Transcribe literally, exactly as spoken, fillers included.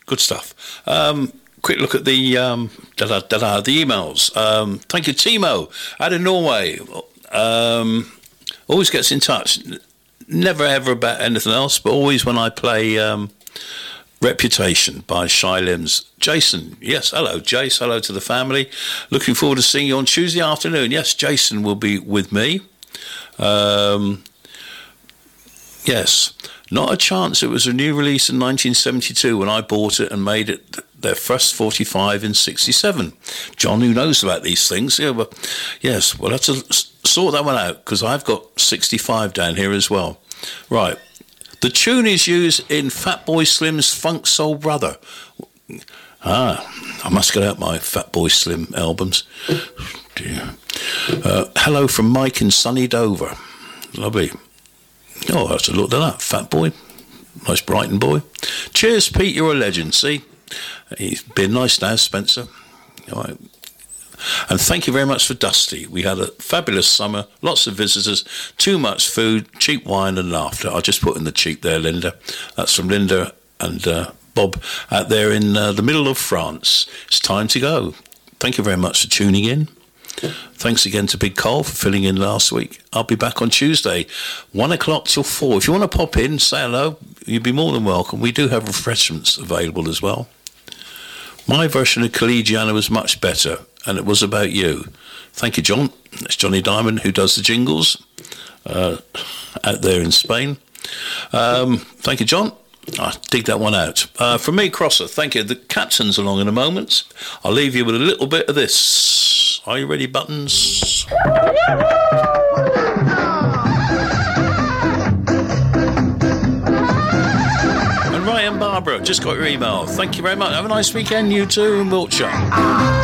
Good stuff. Um, quick look at the um, da-da, da-da, the emails. Um, thank you, Timo, out of Norway. Um, always gets in touch. Never ever about anything else, but always when I play um, Reputation by Shy Limbs. Jason, yes, hello, Jace. Hello to the family. Looking forward to seeing you on Tuesday afternoon. Yes, Jason will be with me. Um, yes, not a chance. It was a new release in nineteen seventy-two when I bought it and made it their first forty-five in sixty-seven. John, who knows about these things? Yeah, well, yes, we'll have to sort that one out because I've got sixty-five down here as well. Right. The tune is used in Fatboy Slim's Funk Soul Brother. Ah, I must get out my Fatboy Slim albums. Dear. Uh, hello from Mike in sunny Dover. Lovely. Oh, that's a look at that. Fat boy. Nice Brighton boy. Cheers, Pete. You're a legend. See? He's been nice now, Spencer. All right. And thank you very much for Dusty. We had a fabulous summer, lots of visitors, too much food, cheap wine and laughter. I just put in the cheap there, Linda. That's from Linda and uh, Bob out there in uh, the middle of France. It's time to go. Thank you very much for tuning in. Thanks again to Big Cole for filling in last week. I'll be back on Tuesday, one o'clock till four. If you want to pop in, say hello, you'd be more than welcome. We do have refreshments available as well. My version of Collegiana was much better, and it was about you. Thank you, John. That's Johnny Diamond, who does the jingles uh, out there in Spain. Um, thank you, John. I dig that one out. Uh, from me, Crosser, thank you. The captain's along in a moment. I'll leave you with a little bit of this. Are you ready, Buttons? And Ryan Barbara, just got your email. Thank you very much. Have a nice weekend, you too, in Wiltshire.